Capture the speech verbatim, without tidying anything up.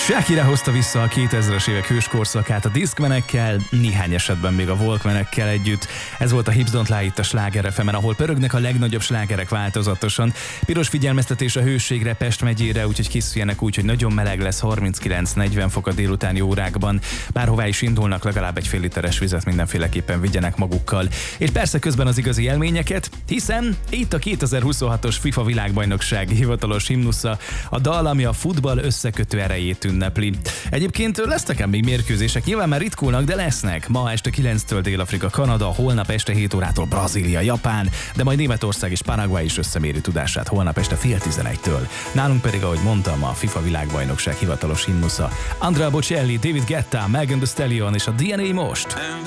Shakira hozta vissza a kétezres évek hőskorszakát a Discmanekkel, néhány esetben még a Walkmanekkel együtt. Ez volt a Hips Don't Lie itt a Sláger ef emen, ahol pörögnek a legnagyobb slágerek változatosan. Piros figyelmeztetés a hőségre, Pest megyére, úgyhogy készüljenek úgy, hogy nagyon meleg lesz, harminckilenc-negyven fok a délutáni órákban. Bárhová is indulnak, legalább egy fél literes vizet mindenféleképpen vigyenek magukkal. És persze közben az igazi élményeket, hiszen itt a kétezer-huszonhatos FIFA világbajnokság hivatalos himnusza, a dal, ami a futball összekötő erejét ünnepli. Egyébként lesznek még mérkőzések, nyilván már ritkulnak, de lesznek. Ma este kilenctől Dél-Afrika, Kanada, holnap este hét órától Brazília, Japán, de majd Németország és Paraguay is összeméri tudását holnap este fél tizenegytől. Nálunk pedig, ahogy mondtam, a FIFA világbajnokság hivatalos himnusza. Andrea Bocelli, David Guetta, Megan Thee Stallion és a dé en á most.